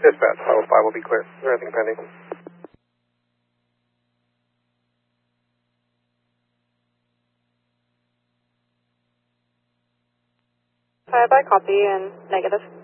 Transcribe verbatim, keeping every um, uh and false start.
Dispatch, five oh five will be clear. Is there anything pending? five by copy and negative.